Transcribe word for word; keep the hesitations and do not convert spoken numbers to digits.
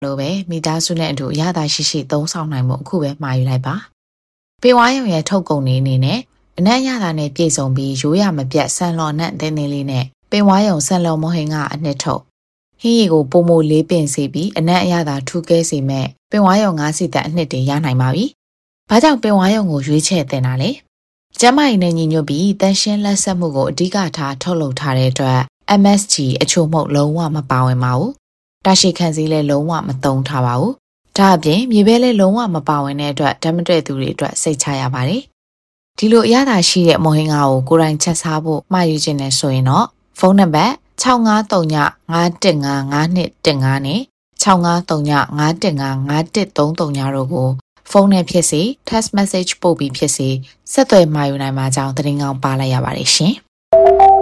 လို့ပဲမိသားစုနဲ့အတူအရသာရှိရှိသုံးဆောင်နိုင်မှုအခုပဲမှာယူလိုက်ပါပင်ဝါရုံရဲ့ထုတ်ကုန်နေအနေနဲ့အနက်ရတာနဲ့ပြည့်စုံပြီးရိုးရမပြတ်ဆန်လော်နဲ့တင်းတင်းလေးနဲ့ပင်ဝါရုံဆန်လော်မဟင်ကအနှစ်ထုတ်ဟင်းရီကိုပုံမိုလေးပင်စေပြီးအနက်အရသာထူးကဲစေမဲ့ပင်ဝါရုံငါးစီတက်အနှစ်တွေရနိုင်ပါပြီ။ဘာကြောင့်ပင်ဝါရုံကိုရွေးချယ်တင်တာလဲ။ကျမကြီးနဲ့ညီညွတ်ပြီးတန်ရှင်းလက်ဆက်မှုကိုအဓိကထားထုတ်လုပ်ထားတဲ့အတွက် M S G အချို့မှုလုံးဝမပါဝင်ပါဘူး။တာရှိခံစည်းလည်းလုံးဝမသုံးထားပါဘူး။ဒါအပြင်မြေပဲလည်းလုံးဝမပါဝင်တဲ့အတွက်ဓာတ်မတည့်သူတွေအတွက်စိတ်ချရပါတယ်။ဒီလိုအရသာရှိတဲ့မဟင်္ဂါကိုကိုယ်တိုင်ချက်စားဖို့မှာယူခြင်းနဲ့ဆိုရင်တော့ဖုန်းနံပါတ်၆၅၃ည၅၁၅၅၂၁၅နဲ့၆၅၃ည၅၁၅၅၁၃၃ညတို့ကိုဖုန်းနဲ့ဖြစ်စေ text message ပို့ပြီးဖြစ်စေဆက်သွယ်မှာယူနိုင်မှာကြောင်းသတင်းကောင်းပါလိုက်ရပါတယ်ရှင်။